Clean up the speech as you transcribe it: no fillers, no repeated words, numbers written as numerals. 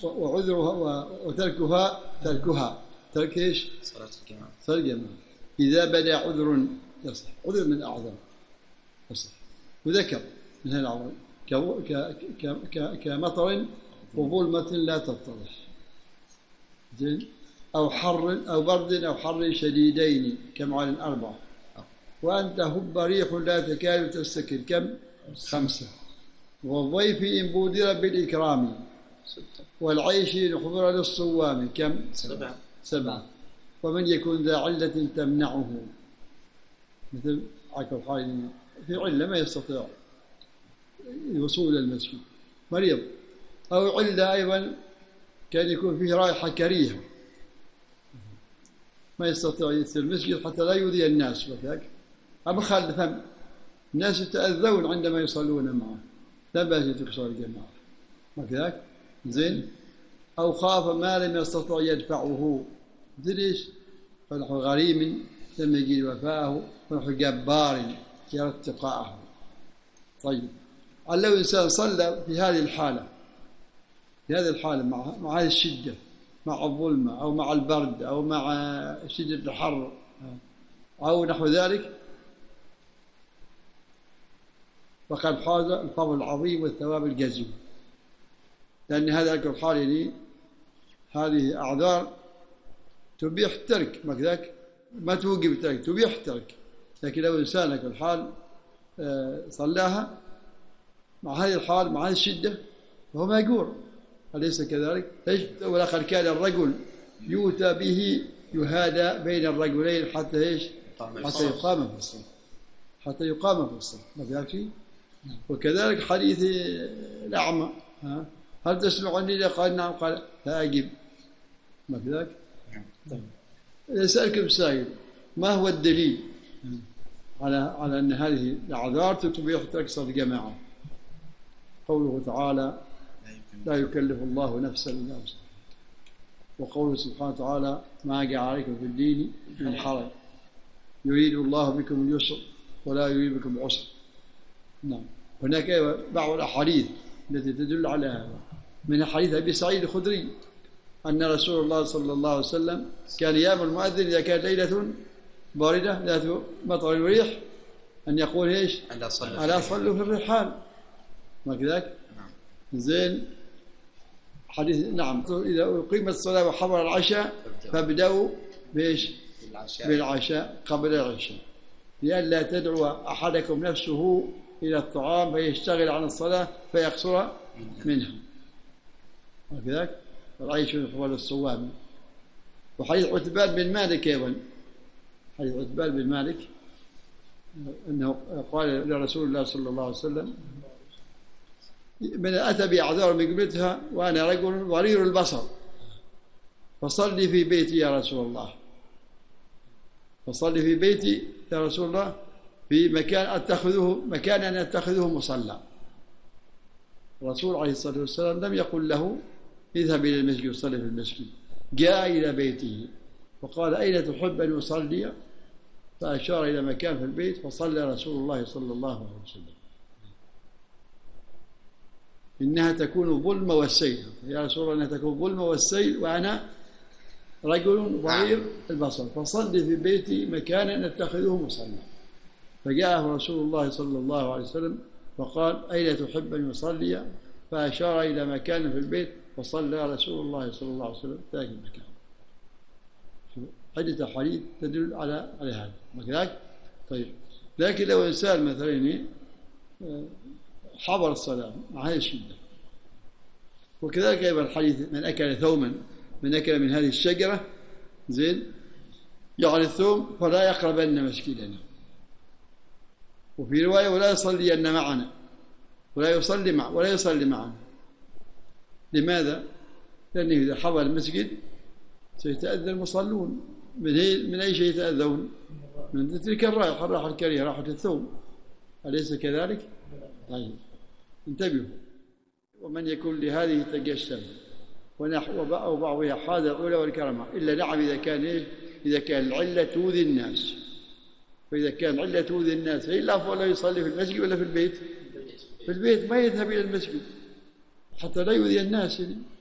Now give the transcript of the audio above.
وعذرها وتركها ترك ايش؟ صلاة الجماعة. صلاة الجماعة إذا بدا عذر يصح، عذر من الأعذار يصح. وذكر من هذا العذر كمطر وظلمة لا تتضح، زين، أو حر أو برد أو حر شديدين كم على 4، وأن تهب ريح لا تكاد تستكر كم 5، والضيف إن بودر بالإكرام 6، والعيش إن حضر للصوام كم 7، ومن يكون ذا علة تمنعه مثل عكر حال في علة ما يستطيع الوصول إلى المسجد، مريض، أو علة أيضا كان يكون فيه رائحة كريهة ما يستطيع يأتي المسجد حتى لا يؤذي الناس، وكذلك أما خالد فم الناس يتأذون عندما يصلون معه، لا بأس تكسر الجماعة وكذلك، زين، أو خاف ما لم يستطع يدفعه، مثل إيش؟ فنحو غريم لم يجد وفاءه، ونحو جبار يرى اتقاءه. طيب، لو إنسان صلى في هذه الحالة، في هذه الحالة مع هذه الشدة، مع الظلمة أو مع البرد أو مع شدة الحر أو نحو ذلك، فقد حاز الفضل العظيم والثواب الجزيل، لأن هذا الحال يعني هذه أعذار تبيح الترك، ما توجب الترك، تبيح الترك، لكن لو إنسان في الحال صلاها مع هذه الحال مع هذه الشدة فهو مأجور، أليس كذلك؟ ولقد كان الرجل يؤتى به يهادى بين الرجلين حتى إيش؟ حتى يقام في الصلاة، حتى يقام في الصلاة، ما في شيء. وكذلك حديث الأعمى، هل تسمع عني؟ قال نعم، قال لا أجب، ما في ذلك. يسألكم سائل ما هو الدليل على أن هذه الأعذار تبيح ترك صلاة الجماعة؟ قوله تعالى لا يكلف الله نفسا إلا وسعها، وقوله سبحانه وتعالى ما جعل عليكم في الدين من حرج يريد الله بكم اليسر ولا يريد بكم العسر. نعم. هناك بعض الأحاديث التي تدل على هذا، من حديث أبي سعيد الخدري أن رسول الله صلى الله عليه وسلم كان يأمر المؤذن إذا كانت ليلة باردة ذات مطر وريح أن يقول إيش؟ ألا صلوا في الرحال، ما كذلك؟ زين. حديث نعم إذا أقيمت الصلاة وحضر العشاء فابدأوا بإيش؟ بالعشاء قبل العشاء، لئلا تدعو أحدكم نفسه إلى الطعام فيشتغل عن الصلاة فيقصر منها، وكذلك العيش حول الصوام. وحديث عتبان بن مالك أيضا، حديث عتبان بن مالك أنه قال لرسول الله صلى الله عليه وسلم من أتى بأعذار من قبلتها وأنا رجل ضرير البصر فصلي في بيتي يا رسول الله، فصلي في بيتي يا رسول الله في مكان أتخذه مصلى. الرسول عليه الصلاة والسلام لم يقل له اذهب إلى المسجد وصلي في المسجد، جاء إلى بيته وقال أين تحب أن أصلي؟ فأشار إلى مكان في البيت فصلى رسول الله صلى الله عليه وسلم. إنها تكون ظلم والسيل يا رسول الله، إنها تكون ظلم والسيل وأنا رجل ضرير البصر، فصلي في بيتي مكانا نتخذه مصلى. فجاءه رسول الله صلى الله عليه وسلم فقال أين تحب أن يصلي؟ فأشار إلى مكان في البيت فصلى رسول الله صلى الله عليه وسلم ذاك المكان. عدة أحاديث تدل على هذا وكذلك. طيب، لكن لو إنسان مثلا حضر الصلاة مع هذه الشدة، وكذلك أيضا الحديث من أكل ثوما، من أكل من هذه الشجرة، زين، يعني الثوم فلا يقربن مسجدنا. وفي رواية ولا يصلين معنا، ولا يصلي معنا. لماذا؟ لأنه إذا حضر المسجد سيتأذى المصلون. من أي شيء يتأذون؟ من تلك الراحة الكريهة، راحة الثوم، أليس كذلك؟ طيب، انتبهوا. ومن يكون لهذه تجسم ونحو بعضها حاذ الأولى والكرمة، إلا نعم إذا كان العلة تؤذي الناس. فإذا كان العلة تؤذي الناس فإلا أفضل لا يصلي في المسجد ولا في البيت؟ في البيت، ما يذهب إلى المسجد حتى لا يؤذي الناس.